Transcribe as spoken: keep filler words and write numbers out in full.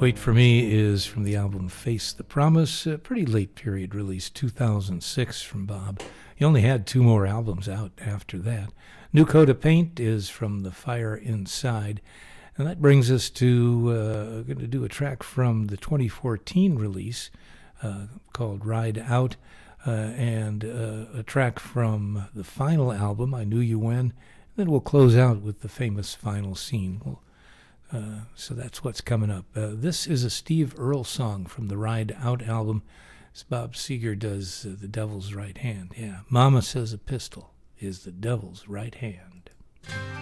Wait For Me is from the album Face the Promise, a pretty late period release, two thousand six from Bob. He only had two more albums out after that. New Coat of Paint is from The Fire Inside. And that brings us to, uh, going to do a track from the twenty fourteen release uh, called Ride Out, uh, and uh, a track from the final album, I Knew You When. And then we'll close out with the famous final scene. We'll Uh, so that's what's coming up. Uh, this is a Steve Earle song from the Ride Out album. As Bob Seger does uh, The Devil's Right Hand. Yeah, Mama says a pistol is the devil's right hand.